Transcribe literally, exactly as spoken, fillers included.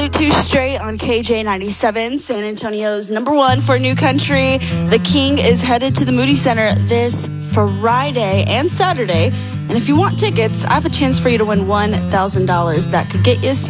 Salute to Straight on K J ninety-seven, San Antonio's number one for new country. The King is headed to the Moody Center this Friday and Saturday. And if you want tickets, I have a chance for you to win one thousand dollars. That could get you some